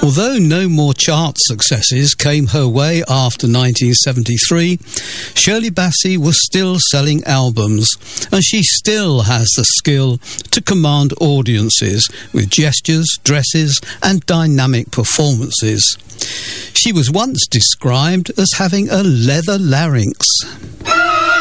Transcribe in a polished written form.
Although no more chart successes came her way after 1973, Shirley Bassey was still selling albums, and she still has the skill to command audiences with gestures, dresses, and dynamic performances. She was once described as having a leather larynx.